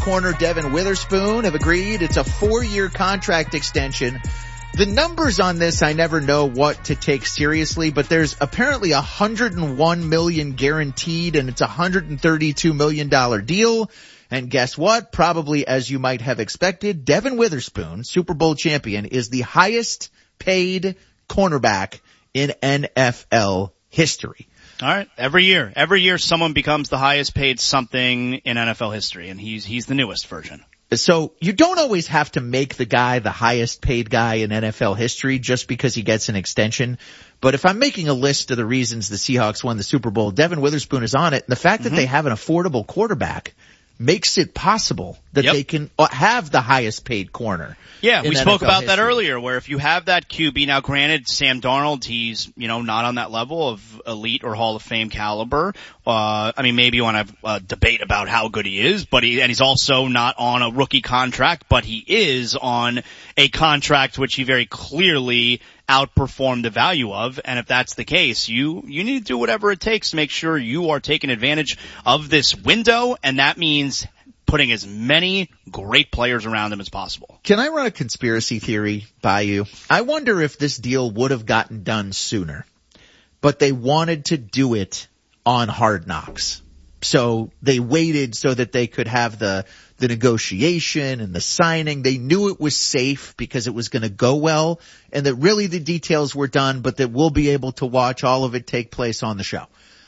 corner Devin Witherspoon have agreed it's a 4-year contract extension. The numbers on this, I never know what to take seriously, but there's apparently $101 million guaranteed, and it's a $132 million deal. And guess what? Probably, as you might have expected, Devin Witherspoon, Super Bowl champion, is the highest paid cornerback in NFL history. All right. Every year someone becomes the highest paid something in NFL history, and he's the newest version. So you don't always have to make the guy the highest paid guy in NFL history just because he gets an extension. But if I'm making a list of the reasons the Seahawks won the Super Bowl, Devin Witherspoon is on it. And the fact that they have an affordable quarterback makes it possible that they can have the highest paid corner. Yeah, we spoke about that history. earlier, where if you have that QB, now granted, Sam Darnold, he's, not on that level of elite or Hall of Fame caliber. Maybe you want to have a debate about how good he is, and he's also not on a rookie contract, but he is on a contract which he very clearly outperformed the value of. And if that's the case, you need to do whatever it takes to make sure you are taking advantage of this window, and that means putting as many great players around him as possible. Can I run a conspiracy theory by you? I wonder if this deal would have gotten done sooner, but they wanted to do it on Hard Knocks. So they waited so that they could have the negotiation and the signing. They knew it was safe because it was going to go well, and that really the details were done, but that we'll be able to watch all of it take place on the show.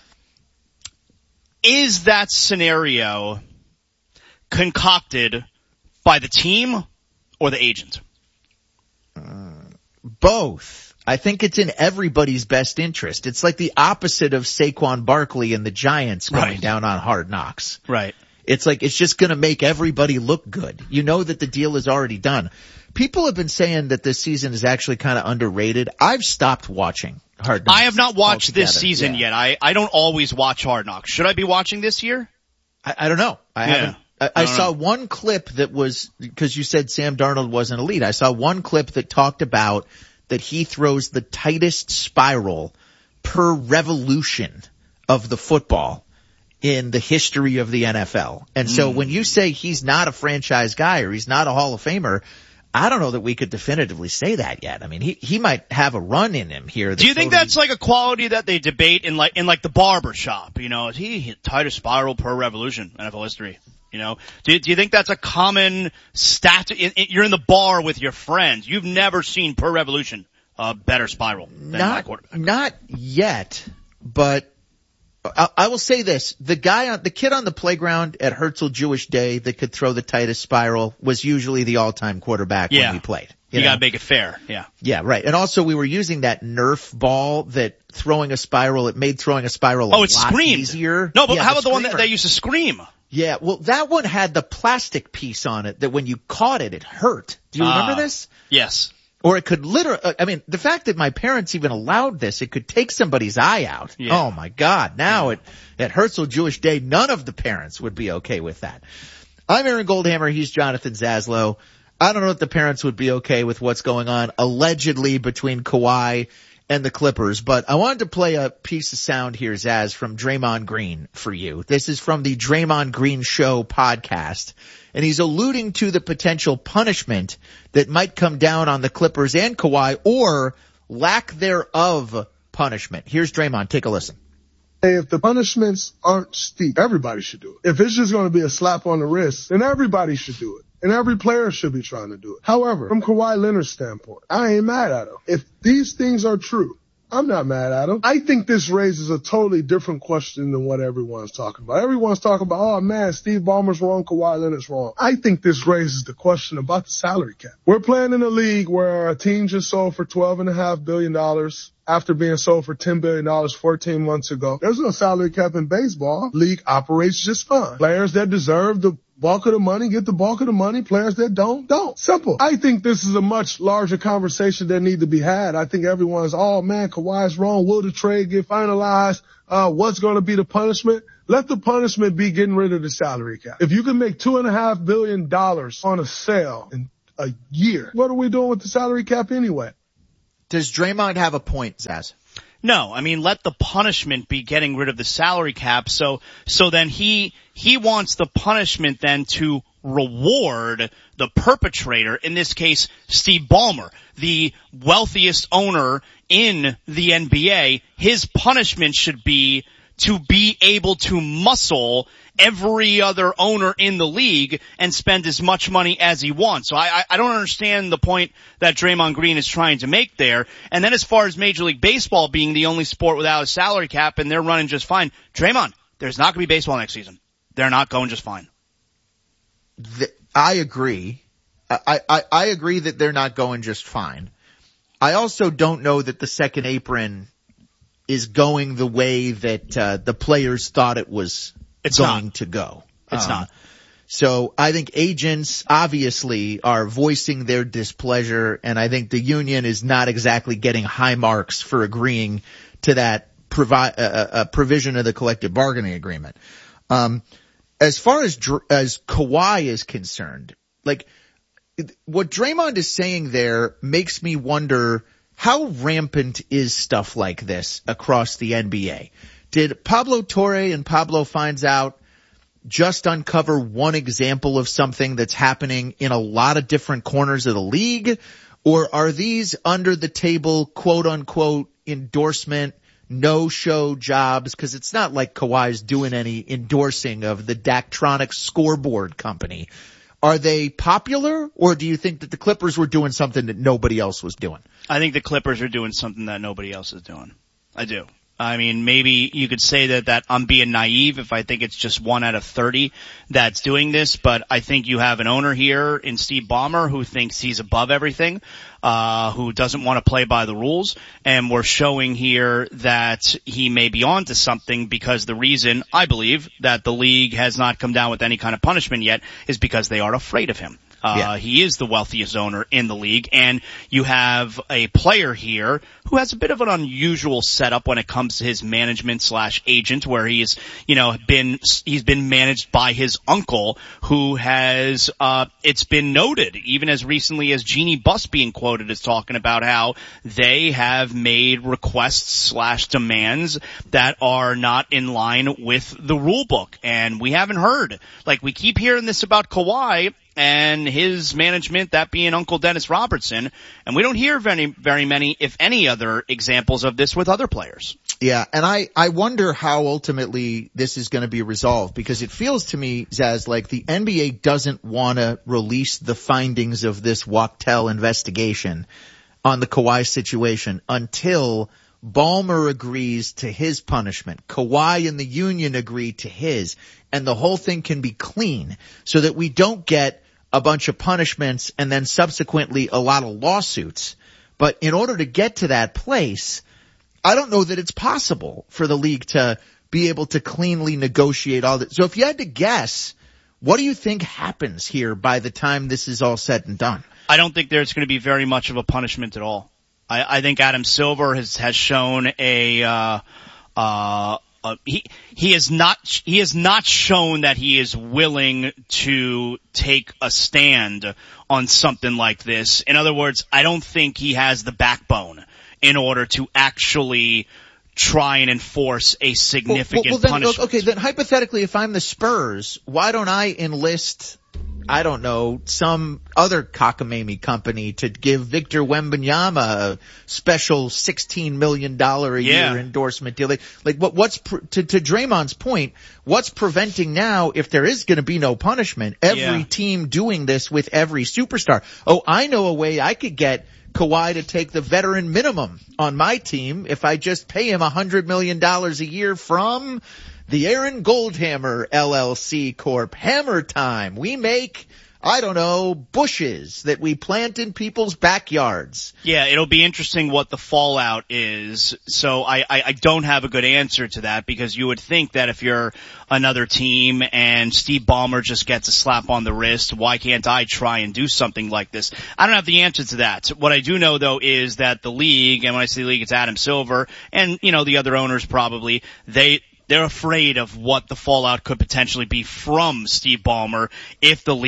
Is that scenario concocted by the team or the agent? Both. I think it's in everybody's best interest. It's like the opposite of Saquon Barkley and the Giants going down on Hard Knocks. Right. It's like it's just going to make everybody look good. You know that the deal is already done. People have been saying that this season is actually kind of underrated. I've stopped watching Hard Knocks. I have not watched altogether. this season yet. I don't always watch Hard Knocks. Should I be watching this year? I don't know. I haven't. I saw one clip that was, because you said Sam Darnold wasn't elite. I saw one clip that talked about that he throws the tightest spiral per revolution of the football in the history of the NFL. And so when you say he's not a franchise guy or he's not a Hall of Famer, I don't know that we could definitively say that yet. I mean, he might have a run in him here. Do you think that's like a quality that they debate in the barber shop? Is he tightest spiral per revolution NFL history? Do you think that's a common stat? You're in the bar with your friends. You've never seen per revolution a better spiral than my quarterback. Not yet, but I will say this. The kid on the playground at Herzl Jewish Day that could throw the tightest spiral was usually the all-time quarterback when he played. You gotta make it fair. Yeah. Yeah, right. And also we were using that Nerf ball that it made throwing a spiral a lot easier. No, but how about the one that used to scream? Yeah, well, that one had the plastic piece on it that when you caught it, it hurt. Do you remember this? Yes. Or it could the fact that my parents even allowed this, it could take somebody's eye out. Yeah. Oh my God. Now at Herzl Jewish Day, none of the parents would be okay with that. I'm Aaron Goldhammer. He's Jonathan Zaslow. I don't know if the parents would be okay with what's going on allegedly between Kawhi and the Clippers, but I wanted to play a piece of sound here, Zaz, from Draymond Green for you. This is from the Draymond Green Show podcast, and he's alluding to the potential punishment that might come down on the Clippers and Kawhi, or lack thereof punishment. Here's Draymond. Take a listen. Hey, if the punishments aren't steep, everybody should do it. If it's just going to be a slap on the wrist, then everybody should do it. And every player should be trying to do it. However, from Kawhi Leonard's standpoint, I ain't mad at him. If these things are true, I'm not mad at him. I think this raises a totally different question than what everyone's talking about. Everyone's talking about, oh man, Steve Ballmer's wrong, Kawhi Leonard's wrong. I think this raises the question about the salary cap. We're playing in a league where a team just sold for $12.5 billion after being sold for $10 billion 14 months ago. There's no salary cap in baseball. League operates just fine. Players that deserve the bulk of the money, get the bulk of the money. Players that don't. Simple. I think this is a much larger conversation that need to be had. I think everyone's, oh man, Kawhi's wrong. Will the trade get finalized? What's going to be the punishment? Let the punishment be getting rid of the salary cap. If you can make $2.5 billion on a sale in a year, what are we doing with the salary cap anyway? Does Draymond have a point, Zaz? No, I mean, let the punishment be getting rid of the salary cap. So then he wants the punishment then to reward the perpetrator, in this case, Steve Ballmer, the wealthiest owner in the NBA. His punishment should be to be able to muscle every other owner in the league and spend as much money as he wants. So I don't understand the point that Draymond Green is trying to make there. And then as far as Major League Baseball being the only sport without a salary cap and they're running just fine, Draymond, there's not going to be baseball next season. They're not going just fine. I agree. I agree that they're not going just fine. I also don't know that the second apron is going the way that the players thought it was going to go. It's not. So I think agents obviously are voicing their displeasure, and I think the union is not exactly getting high marks for agreeing to that provision of the collective bargaining agreement. As far as Kawhi is concerned, like what Draymond is saying there makes me wonder, how rampant is stuff like this across the NBA? Did Pablo Torre and Pablo Finds Out just uncover one example of something that's happening in a lot of different corners of the league? Or are these under the table, quote unquote, endorsement, no-show jobs? Because it's not like Kawhi's doing any endorsing of the Daktronics scoreboard company. Are they popular, or do you think that the Clippers were doing something that nobody else was doing? I think the Clippers are doing something that nobody else is doing. I do. I mean, maybe you could say that I'm being naive if I think it's just 1 out of 30 that's doing this, but I think you have an owner here in Steve Ballmer who thinks he's above everything, who doesn't want to play by the rules, and we're showing here that he may be onto something, because the reason I believe that the league has not come down with any kind of punishment yet is because they are afraid of him. He is the wealthiest owner in the league, and you have a player here who has a bit of an unusual setup when it comes to his management/agent, where he's been managed by his uncle, who has, it's been noted, even as recently as Jeannie Buss being quoted as talking about how they have made requests/demands that are not in line with the rule book. And we haven't heard, like, we keep hearing this about Kawhi and his management, that being Uncle Dennis Robertson, and we don't hear very many, if any, other examples of this with other players. Yeah, and I wonder how ultimately this is going to be resolved, because it feels to me, Zaz, like the NBA doesn't want to release the findings of this Wachtell investigation on the Kawhi situation until Ballmer agrees to his punishment, Kawhi and the union agree to his, and the whole thing can be clean, so that we don't get a bunch of punishments and then subsequently a lot of lawsuits. But in order to get to that place, I don't know that it's possible for the league to be able to cleanly negotiate all that. So if you had to guess, what do you think happens here by the time this is all said and done? I don't think there's going to be very much of a punishment at all. I think Adam Silver has shown he has not shown that he is willing to take a stand on something like this. In other words, I don't think he has the backbone in order to actually try and enforce a significant punishment. Okay, then hypothetically, if I'm the Spurs, why don't I enlist, I don't know, some other cockamamie company to give Victor Wembanyama a special $16 million a year endorsement deal? Like what's to Draymond's point, what's preventing now, if there is going to be no punishment, every team doing this with every superstar? Oh, I know a way I could get Kawhi to take the veteran minimum on my team if I just pay him $100 million a year from the Aaron Goldhammer LLC Corp. Hammer time. We make, I don't know, bushes that we plant in people's backyards. Yeah, it'll be interesting what the fallout is. So I don't have a good answer to that, because you would think that if you're another team and Steve Ballmer just gets a slap on the wrist, why can't I try and do something like this? I don't have the answer to that. What I do know, though, is that the league, and when I say league, it's Adam Silver and, you know, the other owners probably, they're afraid of what the fallout could potentially be from Steve Ballmer if the league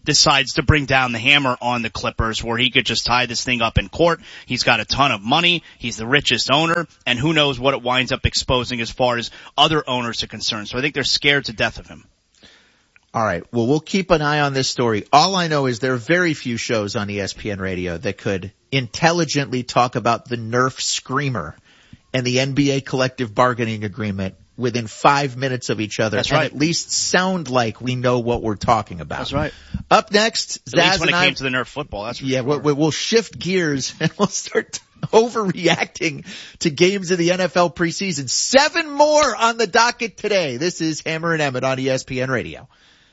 decides to bring down the hammer on the Clippers, where he could just tie this thing up in court. He's got a ton of money. He's the richest owner, and who knows what it winds up exposing as far as other owners are concerned. So I think they're scared to death of him. All right. Well, we'll keep an eye on this story. All I know is there are very few shows on ESPN Radio that could intelligently talk about the Nerf Screamer and the NBA collective bargaining agreement within 5 minutes of each other. That's right. And at least sound like we know what we're talking about. That's right. Up next, At least when it came to the Nerf football, that's for sure. We'll shift gears and we'll start overreacting to games of the NFL preseason. 7 more on the docket today. This is Hammer and Emmett on ESPN Radio.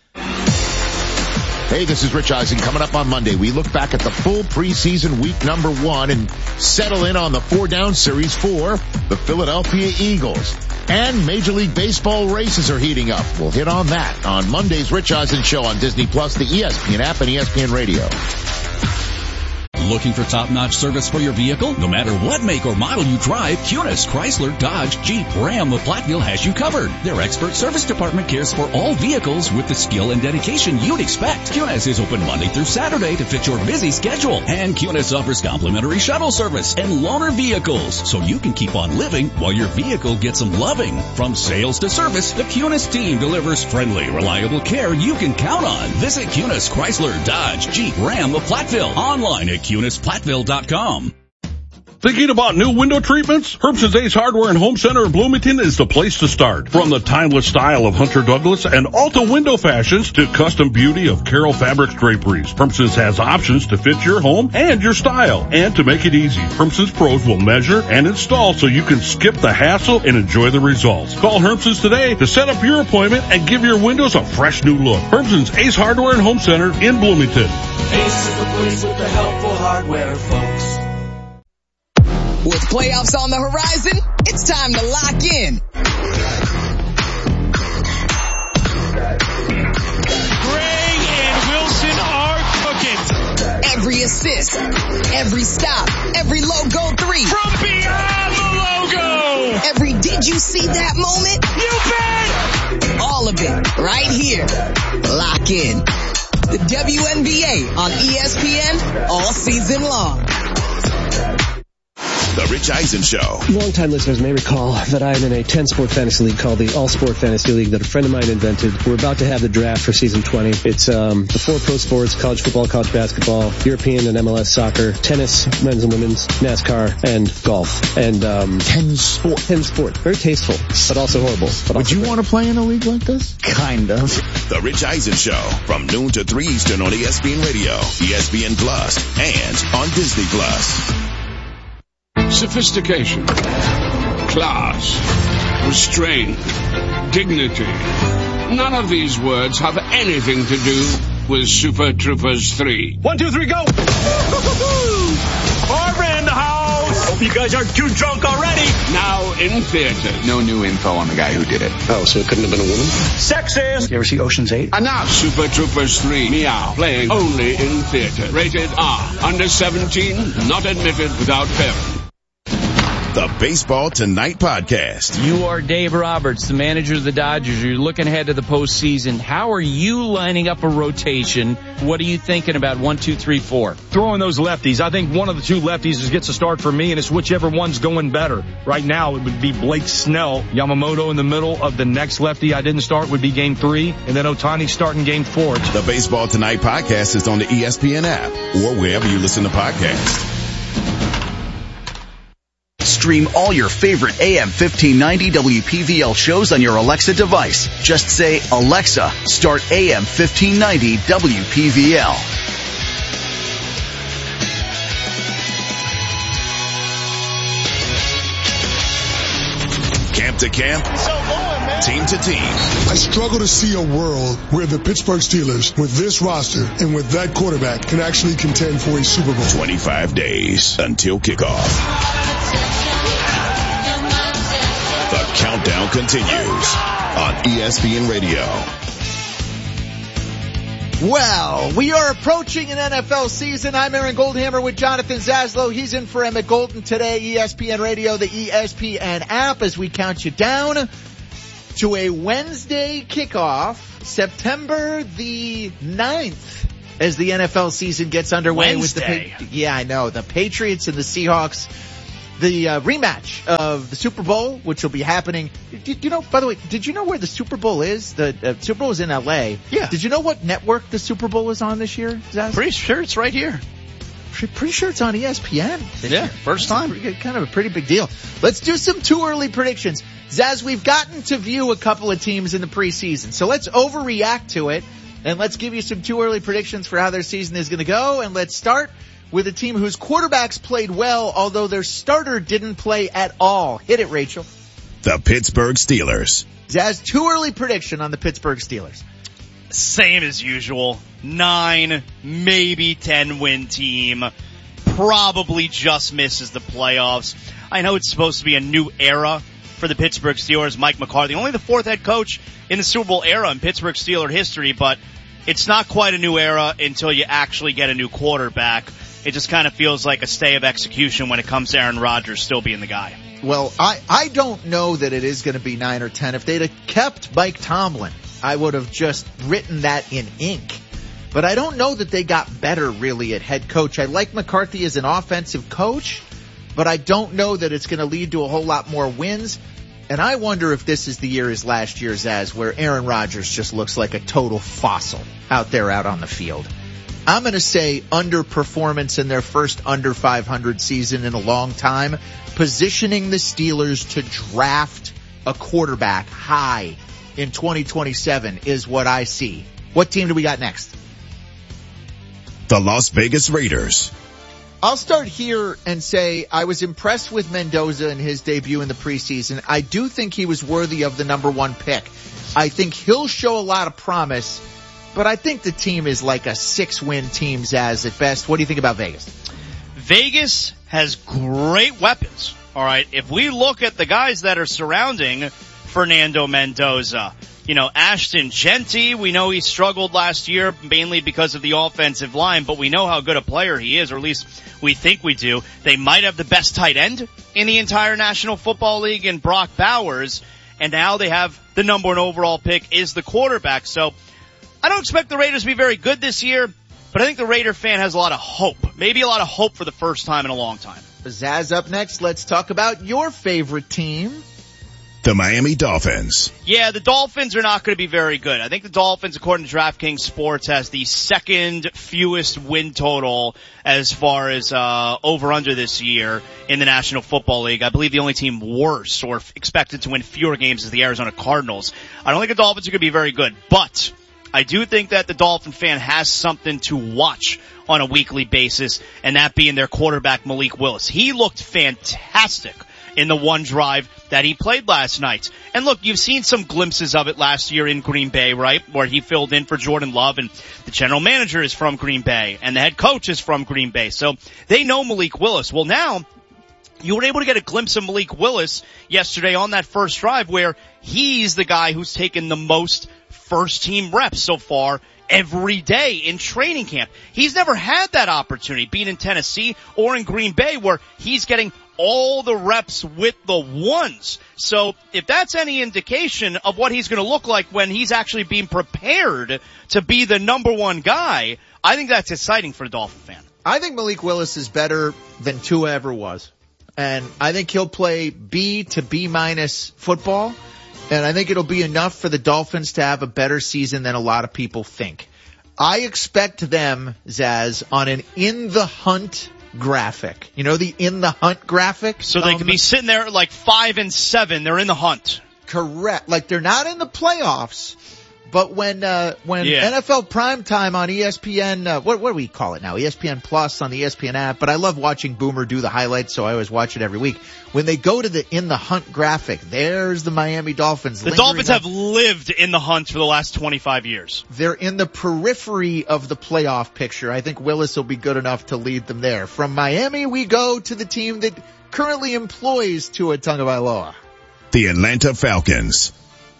Hey, this is Rich Eisen. Coming up on Monday, we look back at the full preseason week number 1 and settle in on the 4-down series for the Philadelphia Eagles. And Major League Baseball races are heating up. We'll hit on that on Monday's Rich Eisen Show on Disney Plus, the ESPN app, and ESPN Radio. Looking for top-notch service for your vehicle? No matter what make or model you drive, Kunis, Chrysler, Dodge, Jeep, Ram of Platteville has you covered. Their expert service department cares for all vehicles with the skill and dedication you'd expect. Kunis is open Monday through Saturday to fit your busy schedule. And Kunis offers complimentary shuttle service and loaner vehicles, so you can keep on living while your vehicle gets some loving. From sales to service, the Kunis team delivers friendly, reliable care you can count on. Visit Kunis, Chrysler, Dodge, Jeep, Ram of Platteville. Online at KunisPlatteville.com. Thinking about new window treatments? Herbson's Ace Hardware and Home Center in Bloomington is the place to start. From the timeless style of Hunter Douglas and Alta window fashions to custom beauty of Carroll Fabrics draperies, Herbson's has options to fit your home and your style. And to make it easy, Herbson's pros will measure and install so you can skip the hassle and enjoy the results. Call Herbson's today to set up your appointment and give your windows a fresh new look. Herbson's Ace Hardware and Home Center in Bloomington. Ace is the place with the helpful hardware, folks. With playoffs on the horizon, it's time to lock in. Gray and Wilson are cooking. Every assist, every stop, every logo 3. From beyond the logo. Every did you see that moment? You bet. All of it right here. Lock in. The WNBA on ESPN all season long. The Rich Eisen Show. Longtime listeners may recall that I am in a 10-sport fantasy league called the All-Sport Fantasy League that a friend of mine invented. We're about to have the draft for season 20. It's the 4 pro sports: college football, college basketball, European and MLS soccer, tennis, men's and women's, NASCAR, and golf. And 10 sport. 10 sport. Very tasteful, but also horrible. But Would you want to play in a league like this? Kind of. The Rich Eisen Show from noon to 3 Eastern on ESPN Radio, ESPN Plus, and on Disney Plus. Sophistication, class, restraint, dignity. None of these words have anything to do with Super Troopers 3. 1, 2, 3, go! Barbara in the house! Hope you guys aren't too drunk already. Now in theaters. No new info on the guy who did it. Oh, so it couldn't have been a woman? Sexist! You ever see Ocean's 8? Enough! Super Troopers 3, Meow, playing only in theaters. Rated R. Under 17, not admitted without parent. The Baseball Tonight podcast. You are Dave Roberts, the manager of the Dodgers. You're looking ahead to the postseason. How are you lining up a rotation? What are you thinking about 1, 2, 3, 4? Throwing those lefties. I think one of the 2 lefties gets a start for me, and it's whichever one's going better. Right now, it would be Blake Snell. Yamamoto in the middle of the next lefty I didn't start would be game 3, and then Ohtani starting game 4. The Baseball Tonight podcast is on the ESPN app or wherever you listen to podcasts. Stream all your favorite AM 1590 WPVL shows on your Alexa device. Just say, Alexa, start AM 1590 WPVL. Camp to camp, team to team. I struggle to see a world where the Pittsburgh Steelers, with this roster and with that quarterback, can actually contend for a Super Bowl. 25 days until kickoff. The countdown continues on ESPN Radio. Well, we are approaching an NFL season. I'm Aaron Goldhammer with Jonathan Zaslow. He's in for Emmett Golden today. ESPN Radio, the ESPN app, as we count you down to a Wednesday kickoff, September the 9th. as the NFL season gets underway Wednesday. with the I know, the Patriots and the Seahawks. The rematch of the Super Bowl, which will be happening. You know, by the way, did you know where the Super Bowl is? The Super Bowl is in L.A. Yeah. Did you know what network the Super Bowl is on this year, Zaz? Pretty sure it's right here. Pretty sure it's on ESPN. Yeah, first time. Kind of a pretty big deal. Let's do some too early predictions. Zaz, we've gotten to view a couple of teams in the preseason, so let's overreact to it, and let's give you some too early predictions for how their season is going to go, and let's start with a team whose quarterbacks played well, although their starter didn't play at all. Hit it, Rachel. The Pittsburgh Steelers. Zaz, too early prediction on the Pittsburgh Steelers. Same as usual. 9, maybe 10 win team. Probably just misses the playoffs. I know it's supposed to be a new era for the Pittsburgh Steelers. Mike McCarthy, only the 4th head coach in the Super Bowl era in Pittsburgh Steelers history, but it's not quite a new era until you actually get a new quarterback. It just kind of feels like a stay of execution when it comes to Aaron Rodgers still being the guy. Well, I don't know that it is going to be 9 or 10. If they'd have kept Mike Tomlin, I would have just written that in ink. But I don't know that they got better really at head coach. I like McCarthy as an offensive coach, but I don't know that it's going to lead to a whole lot more wins. And I wonder if this is the year as last year's as where Aaron Rodgers just looks like a total fossil out on the field. I'm going to say underperformance in their first under 500 season in a long time, positioning the Steelers to draft a quarterback high in 2027 is what I see. What team do we got next? The Las Vegas Raiders. I'll start here and say I was impressed with Mendoza in his debut in the preseason. I do think he was worthy of the number 1 pick. I think he'll show a lot of promise. But I think the team is like a 6-win team, Zaz, at best. What do you think about Vegas? Vegas has great weapons. All right. If we look at the guys that are surrounding Fernando Mendoza, Ashton Genty, we know he struggled last year mainly because of the offensive line, but we know how good a player he is, or at least we think we do. They might have the best tight end in the entire National Football League in Brock Bowers, and now they have the number 1 overall pick is the quarterback. So I don't expect the Raiders to be very good this year, but I think the Raider fan has a lot of hope. Maybe a lot of hope for the first time in a long time. Zaz, up next, let's talk about your favorite team. The Miami Dolphins. Yeah, the Dolphins are not going to be very good. I think the Dolphins, according to DraftKings Sports, has the second fewest win total as far as over-under this year in the National Football League. I believe the only team worse or expected to win fewer games is the Arizona Cardinals. I don't think the Dolphins are going to be very good, but I do think that the Dolphin fan has something to watch on a weekly basis, and that being their quarterback, Malik Willis. He looked fantastic in the one drive that he played last night. And look, you've seen some glimpses of it last year in Green Bay, right? Where he filled in for Jordan Love, and the general manager is from Green Bay, and the head coach is from Green Bay. So they know Malik Willis. Well, now you were able to get a glimpse of Malik Willis yesterday on that first drive where he's the guy who's taken the most first-team reps so far every day in training camp. He's never had that opportunity being in Tennessee or in Green Bay where he's getting all the reps with the ones. So if that's any indication of what he's going to look like when he's actually being prepared to be the number 1 guy, I think that's exciting for a Dolphin fan. I think Malik Willis is better than Tua ever was. And I think he'll play B to B- football. And I think it'll be enough for the Dolphins to have a better season than a lot of people think. I expect them, Zaz, on an in the hunt graphic. You know the in the hunt graphic? So they could be sitting there at like 5-7. They're in the hunt. Correct. Like they're not in the playoffs, but when NFL Primetime on ESPN, what do we call it now? ESPN Plus on the ESPN app. But I love watching Boomer do the highlights, so I always watch it every week. When they go to the in the hunt graphic, there's the Miami Dolphins. The Dolphins have lived in the hunt for the last 25 years. They're in the periphery of the playoff picture. I think Willis will be good enough to lead them there. From Miami, we go to the team that currently employs Tua Tagovailoa. The Atlanta Falcons.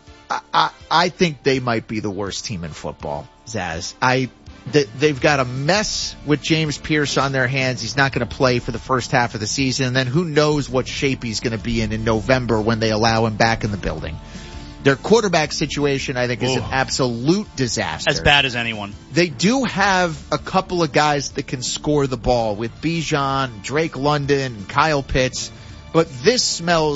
I think they might be the worst team in football, Zaz. They've got a mess with James Pierce on their hands. He's not going to play for the first half of the season. And then who knows what shape he's going to be in November when they allow him back in the building. Their quarterback situation, I think, is an absolute disaster. As bad as anyone. They do have a couple of guys that can score the ball with Bijan, Drake London, Kyle Pitts, but this smells